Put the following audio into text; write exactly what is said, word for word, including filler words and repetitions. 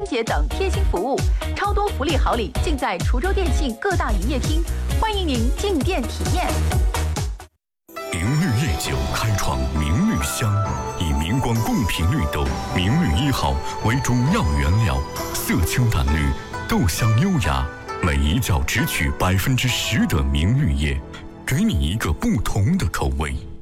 节等贴心服务，超多福利好礼尽在滁州电信各大营业厅，欢迎您进店体验。 明绿夜酒开创明绿香，以明光贡品绿豆明绿一号为主要原料，色清淡绿，豆香优雅，每一窖只取百分之十的明绿叶，给你一个不同的口味。